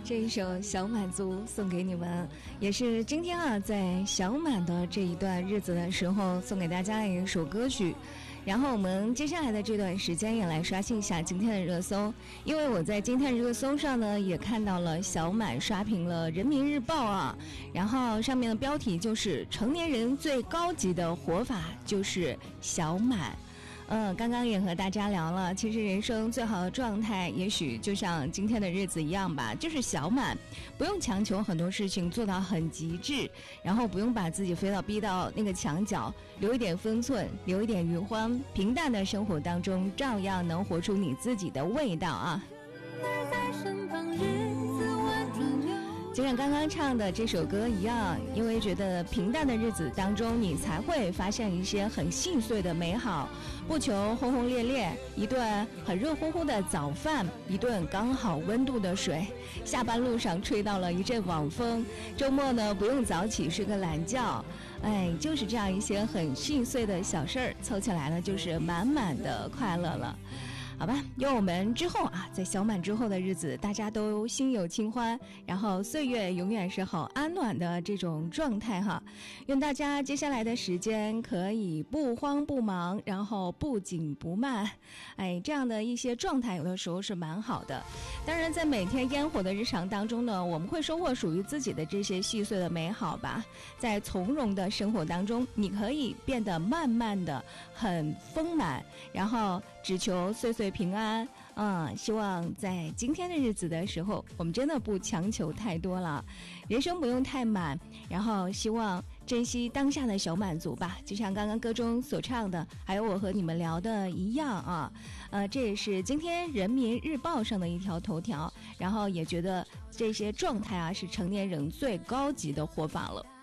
这一首《小满足》送给你们，也是今天啊，在小满的这一段日子的时候，送给大家的一首歌曲。然后我们接下来的这段时间也来刷新一下今天的热搜，因为我在今天的热搜上呢，也看到了小满刷屏了《人民日报》啊，然后上面的标题就是成年人最高级的活法就是小满。刚刚也和大家聊了，其实人生最好的状态也许就像今天的日子一样吧，就是小满，不用强求很多事情做到很极致，然后不用把自己非要逼到那个墙角，留一点分寸，留一点余欢，平淡的生活当中照样能活出你自己的味道啊。就像刚刚唱的这首歌一样，因为觉得平淡的日子当中，你才会发现一些很细碎的美好，不求轰轰烈烈，一顿很热乎乎的早饭，一顿刚好温度的水，下班路上吹到了一阵晚风，周末呢不用早起睡个懒觉，就是这样一些很细碎的小事儿，凑起来呢就是满满的快乐了。好吧，愿我们之后啊，在小满之后的日子，大家都心有清欢，然后岁月永远是好安暖的这种状态哈。愿大家接下来的时间可以不慌不忙，然后不紧不慢，这样的一些状态有的时候是蛮好的。当然，在每天烟火的日常当中呢，我们会收获属于自己的这些细碎的美好吧。在从容的生活当中，你可以变得慢慢的很丰满，然后只求岁岁平安。希望在今天的日子的时候，我们真的不强求太多了，人生不用太满，然后希望珍惜当下的小满足吧，就像刚刚歌中所唱的，还有我和你们聊的一样啊。这也是今天人民日报上的一条头条，然后也觉得这些状态啊是成年人最高级的活法了。